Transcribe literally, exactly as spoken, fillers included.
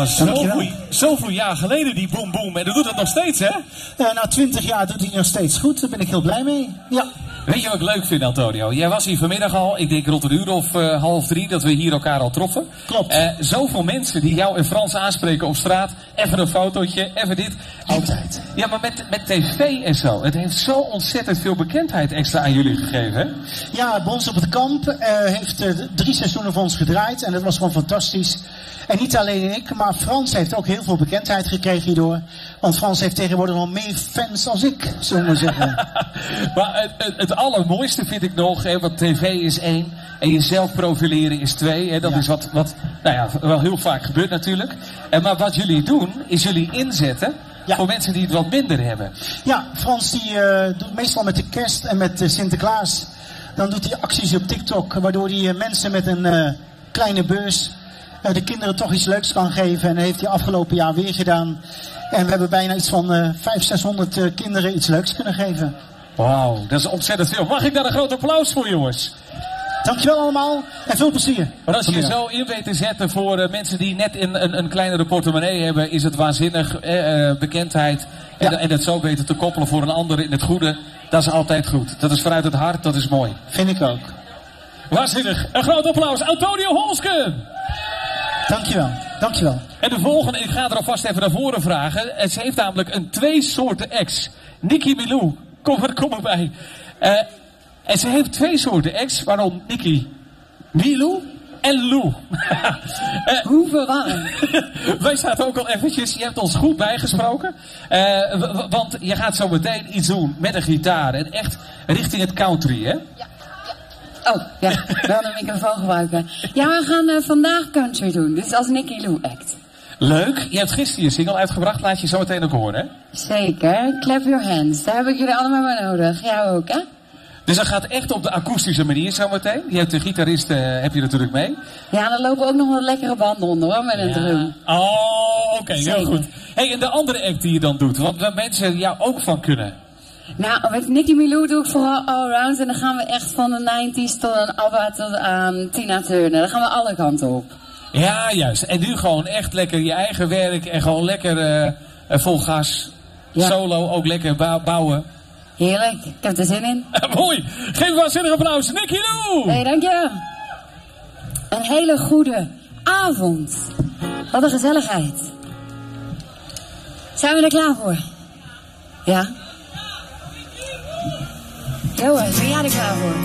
zoveel, zoveel jaar geleden die Boom Boom. En dat doet het nog steeds, hè? Uh, na twintig jaar doet hij nog steeds goed. Daar ben ik heel blij mee. Ja. Weet je wat ik leuk vind, Antonio? Jij was hier vanmiddag al, ik denk rond een uur of uh, half drie, dat we hier elkaar al troffen. Klopt. Uh, zoveel mensen die jou in Frans aanspreken op straat. Even een fotootje, even dit. Altijd. Ja, maar met, met tv en zo. Het heeft zo ontzettend veel bekendheid extra aan jullie gegeven, hè? Ja, bij ons op het kamp uh, heeft uh, drie seizoenen voor ons gedraaid. En dat was gewoon fantastisch. En niet alleen ik, maar Frans heeft ook heel veel bekendheid gekregen hierdoor. Want Frans heeft tegenwoordig nog meer fans als ik, zullen we zeggen. Maar het, het, het allermooiste vind ik nog, hè, want tv is één en jezelf profileren is twee. Hè, dat ja. is wat, wat nou ja, wel heel vaak gebeurt natuurlijk. En maar wat jullie doen, is jullie inzetten ja. voor mensen die het wat minder hebben. Ja, Frans die uh, doet meestal met de kerst en met uh, Sinterklaas. Dan doet hij acties op TikTok, waardoor hij uh, mensen met een uh, kleine beurs uh, de kinderen toch iets leuks kan geven. En dat heeft hij afgelopen jaar weer gedaan. En we hebben bijna iets van uh, vijfhonderd, zeshonderd uh, kinderen iets leuks kunnen geven. Wauw, dat is ontzettend veel. Mag ik daar een groot applaus voor, jongens? Dankjewel allemaal en veel plezier. Maar als je je zo in weet te zetten voor uh, mensen die net in, een, een kleinere portemonnee hebben, is het waanzinnig. Eh, uh, bekendheid en, ja. en dat zo weten te koppelen voor een ander in het goede. Dat is altijd goed. Dat is vanuit het hart, dat is mooi. Vind ik ook. Waanzinnig. Een groot applaus. Antonio Holsken. Dankjewel, dankjewel. En de volgende, ik ga er alvast even naar voren vragen. Ze heeft namelijk een twee soorten ex. Nikki Milou, kom, er, kom erbij. Uh, en ze heeft twee soorten ex, waarom Nikki Milou en Lou. uh, Hoe verwarrend. Wij zaten ook al eventjes, je hebt ons goed bijgesproken. Uh, want je gaat zo meteen iets doen met een gitaar. En echt richting het country, hè? Ja. Oh, ja, wel een microfoon gebruiken. Ja, we gaan uh, vandaag country doen, dus als Nikki Lou act. Leuk, je hebt gisteren je single uitgebracht, laat je zo meteen ook horen, hè? Zeker, clap your hands, daar heb ik jullie allemaal bij nodig. Jou ook, hè? Dus dat gaat echt op de akoestische manier zo meteen. Je hebt de gitarist, uh, heb je natuurlijk mee. Ja, dan lopen ook nog wel lekkere banden onder, hoor, met een ja. drum. Oh, oké, okay, heel goed. Hey, en de andere act die je dan doet, wat waar mensen jou ook van kunnen? Nou, met Nikki Milou doe ik vooral allround. En dan gaan we echt van de nineties tot aan ABBA tot aan Tina Turner. Dan gaan we alle kanten op. Ja, juist. En nu gewoon echt lekker je eigen werk. En gewoon lekker uh, vol gas. Ja. Solo ook lekker bouwen. Heerlijk. Ik heb er zin in. Mooi. Geef een waanzinnig applaus. Nikki Milou. Hé, hey, dank je. Een hele goede avond. Wat een gezelligheid. Zijn we er klaar voor? Ja? Jongens, ben jij er klaar voor?